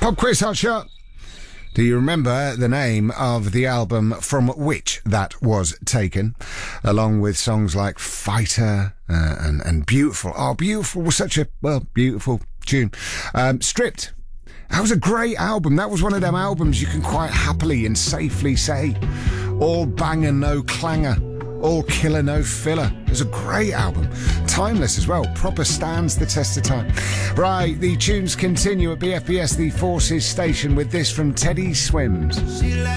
Pop quiz, Hotshot. Do you remember the name of the album from which that was taken? Along with songs like Fighter and Beautiful. Oh, Beautiful was such a, beautiful tune. Stripped. That was a great album. That was one of them albums you can quite happily and safely say, all banger, no clanger. All killer, no filler. It was a great album. Timeless as well. Proper stands the test of time. Right, the tunes continue at BFBS, the Forces station, with this from Teddy Swims.